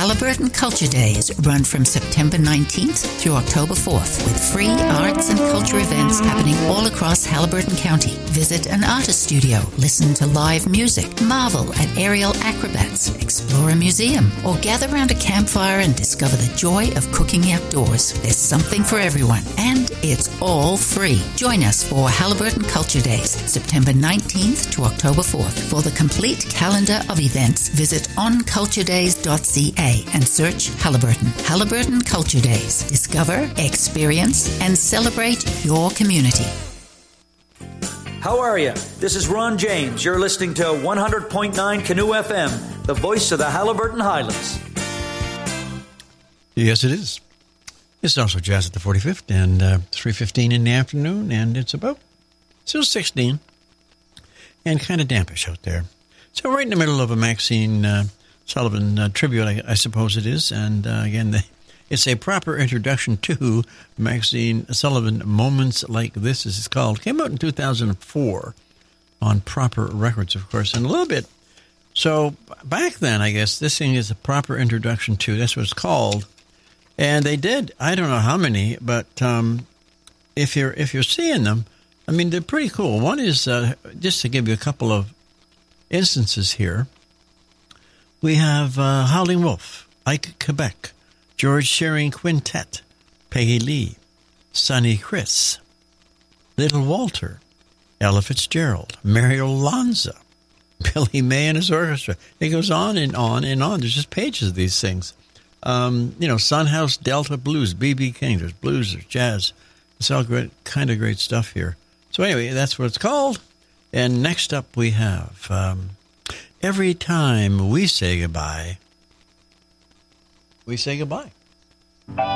Haliburton Culture Days run from September 19th through October 4th with free arts and culture events happening all across Haliburton County. Visit an artist studio, listen to live music, marvel at aerial acrobats, explore a museum, or gather around a campfire and discover the joy of cooking outdoors. There's something for everyone, and it's all free. Join us for Haliburton Culture Days, September 19th to October 4th. For the complete calendar of events, visit onculturedays.ca and search Haliburton. Haliburton Culture Days. Discover, experience, and celebrate your community. How are you? This is Ron James. You're listening to 100.9 Canoe FM, the voice of the Haliburton Highlands. Yes, it is. It's also Jazz at the 45th, and 3:15 in the afternoon, and it's about still 16, and kind of dampish out there. So right in the middle of a Maxine Sullivan tribute, I suppose it is, and again, it's a proper introduction to Maxine Sullivan. Moments Like This, as it's called. Came out in 2004 on Proper Records, of course, and a little bit. So back then, I guess, this thing is a proper introduction to, that's what it's called. And they did, I don't know how many, but if you're seeing them, I mean, they're pretty cool. One is, just to give you a couple of instances here, we have Howling Wolf, Ike Quebec, George Shearing Quintet, Peggy Lee, Sonny Chris, Little Walter, Ella Fitzgerald, Mario Lanza, Billy May and his orchestra. It goes on and on and on. There's just pages of these things. Sunhouse Delta Blues, B.B. King. There's blues, there's jazz. It's all great, kind of great stuff here. So anyway, that's what it's called. And next up we have Every Time We Say Goodbye, We Say Goodbye.